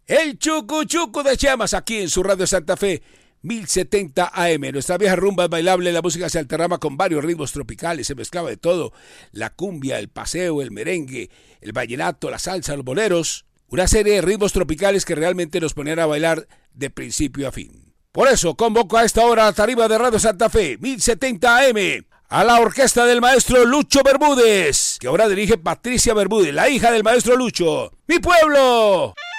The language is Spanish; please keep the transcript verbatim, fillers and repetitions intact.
El Chucu Chucu de Llamas aquí en su Radio Santa Fe mil setenta A M. Nuestra vieja rumba es bailable, la música se alternaba con varios ritmos tropicales, se mezclaba de todo, la cumbia, el paseo, el merengue, el vallenato, la salsa, los boleros, una serie de ritmos tropicales que realmente nos ponían a bailar de principio a fin. Por eso convoco a esta hora a la tarima de Radio Santa Fe mil setenta A M a la orquesta del maestro Lucho Bermúdez, que ahora dirige Patricia Bermúdez, la hija del maestro Lucho. ¡Mi pueblo!